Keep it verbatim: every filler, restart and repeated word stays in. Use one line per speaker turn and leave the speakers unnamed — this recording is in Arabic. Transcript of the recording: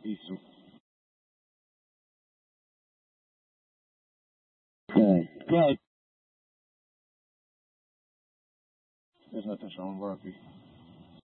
Isso.
Okay.
Right. There's no touch on work.